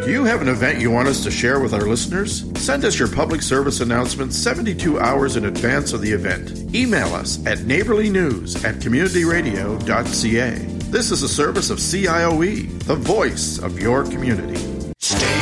Do you have an event you want us to share with our listeners? Send us your public service announcement 72 hours in advance of the event. Email us at neighborlynews@communityradio.ca. This is a service of CIOE, the voice of your community. Stay